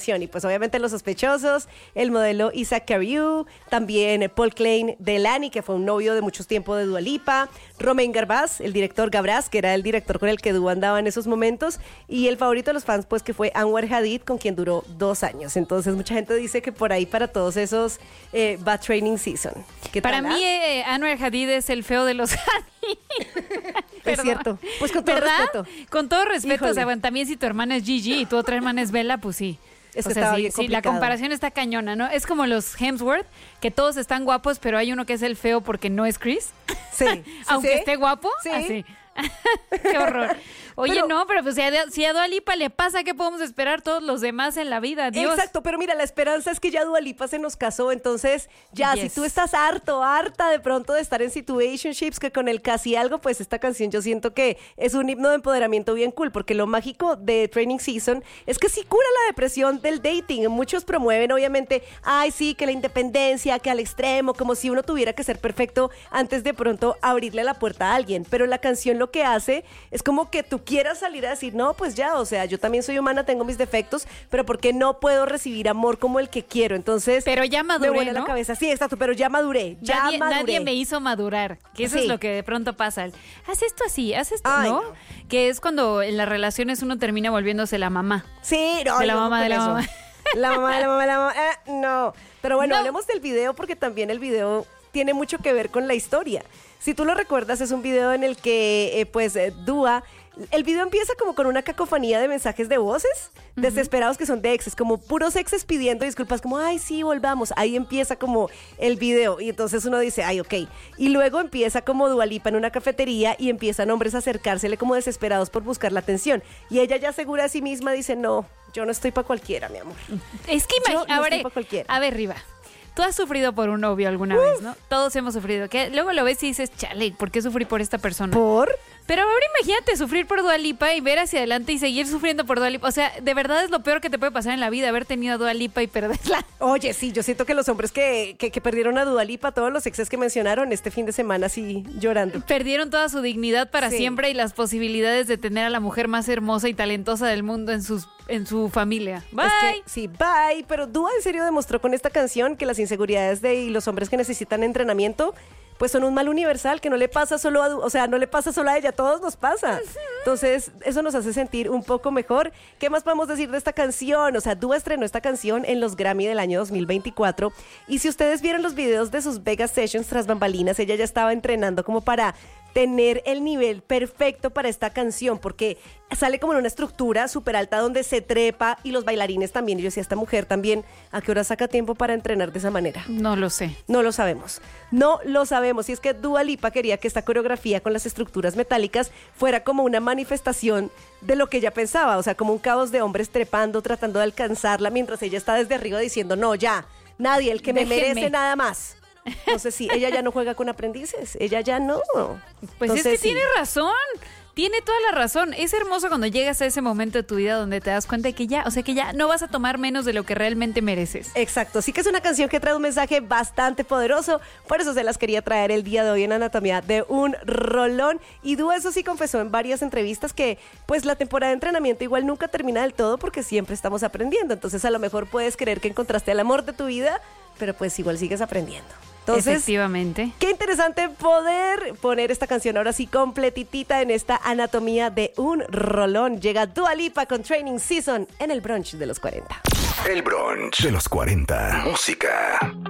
Y pues obviamente los sospechosos, el modelo Isaac Cariou, también Paul Klein de Lani, que fue un novio de mucho tiempo de Dua Lipa, Romain Garbaz, el director Gabraz, que era el director con el que Dua andaba en esos momentos, y el favorito de los fans, pues que fue Anwar Hadid, con quien duró 2 años. Entonces mucha gente dice que por ahí para todos esos va training season. Para mí Anwar Hadid es el feo de los Hadid. Es cierto, pues con todo respeto. Con todo respeto, o sea, bueno, también si tu hermana es Gigi y tu otra hermana es Bella, pues sí. Es que estaba bien complicado. La comparación está cañona, ¿no? Es como los Hemsworth, que todos están guapos, pero hay uno que es el feo porque no es Chris. Sí. Aunque esté guapo. Sí. Así. Qué horror. Oye, pero pues si a Dua Lipa le pasa, ¿qué podemos esperar todos los demás en la vida? Dios. Exacto, pero mira, la esperanza es que ya Dua Lipa se nos casó, entonces ya, si tú estás harta de pronto de estar en situationships, que con el casi algo, pues esta canción yo siento que es un himno de empoderamiento bien cool, porque lo mágico de Training Season es que sí cura la depresión del dating. Muchos promueven, obviamente, ay, sí, que la independencia, que al extremo, como si uno tuviera que ser perfecto antes de pronto abrirle la puerta a alguien, pero la canción lo que hace es como que tú quieras salir a decir, no, pues ya, o sea, yo también soy humana, tengo mis defectos, pero ¿por qué no puedo recibir amor como el que quiero? Entonces, pero ya maduré, me vuela la cabeza. Sí, exacto, pero ya maduré, Nadie me hizo madurar, que eso es lo que de pronto pasa. Haz esto así, haz esto, ay, ¿no? Que es cuando en las relaciones uno termina volviéndose la mamá. Sí, no. De la mamá, de la mamá. La mamá. No. Pero bueno, hablemos del video porque también el video tiene mucho que ver con la historia. Si tú lo recuerdas, es un video en el que, Dua... El video empieza como con una cacofonía de mensajes de voces desesperados que son de exes, como puros exes pidiendo disculpas, como, ay, sí, volvamos. Ahí empieza como el video y entonces uno dice, ay, ok. Y luego empieza como Dua Lipa en una cafetería y empiezan hombres a acercársele como desesperados por buscar la atención. Y ella ya segura de sí misma dice, no, yo no estoy para cualquiera, mi amor. Es que a ver, Riva. Tú has sufrido por un novio alguna vez, ¿no? Todos hemos sufrido. Que luego lo ves y dices, chale, ¿por qué sufrí por esta persona? ¿Por? Pero ahora imagínate sufrir por Dua Lipa y ver hacia adelante y seguir sufriendo por Dua Lipa. O sea, de verdad es lo peor que te puede pasar en la vida, haber tenido a Dua Lipa y perderla. Oye, sí, yo siento que los hombres que perdieron a Dua Lipa, todos los exes que mencionaron este fin de semana así llorando. Perdieron toda su dignidad para siempre y las posibilidades de tener a la mujer más hermosa y talentosa del mundo en su familia. Bye. Sí, bye. Pero Dua en serio demostró con esta canción que las inseguridades y los hombres que necesitan entrenamiento pues son un mal universal que no le pasa solo no le pasa solo a ella, a todos nos pasa. Entonces, eso nos hace sentir un poco mejor. ¿Qué más podemos decir de esta canción? O sea, Dua estrenó esta canción en los Grammy del año 2024 y si ustedes vieron los videos de sus Vegas Sessions tras bambalinas, ella ya estaba entrenando como para tener el nivel perfecto para esta canción, porque sale como en una estructura súper alta donde se trepa y los bailarines también. Y yo decía, esta mujer también, ¿a qué hora saca tiempo para entrenar de esa manera? No lo sé. No lo sabemos. No lo sabemos. Y es que Dua Lipa quería que esta coreografía con las estructuras metálicas fuera como una manifestación de lo que ella pensaba, o sea, como un caos de hombres trepando, tratando de alcanzarla, mientras ella está desde arriba diciendo, no, ya, nadie, el que me merece nada más. Entonces sí, ella ya no juega con aprendices, ella ya no. Pues entonces, es que tiene razón, tiene toda la razón. Es hermoso cuando llegas a ese momento de tu vida donde te das cuenta de que ya no vas a tomar menos de lo que realmente mereces. Exacto, sí que es una canción que trae un mensaje bastante poderoso, por eso se las quería traer el día de hoy en Anatomía de un Rolón. Y Dua eso sí confesó en varias entrevistas que pues la temporada de entrenamiento igual nunca termina del todo porque siempre estamos aprendiendo, entonces a lo mejor puedes creer que encontraste el amor de tu vida, pero pues igual sigues aprendiendo. Entonces, efectivamente. Qué interesante poder poner esta canción ahora sí completitita en esta Anatomía de un Rolón. Llega Dua Lipa con Training Season en el brunch de los 40. El brunch de los 40. Música.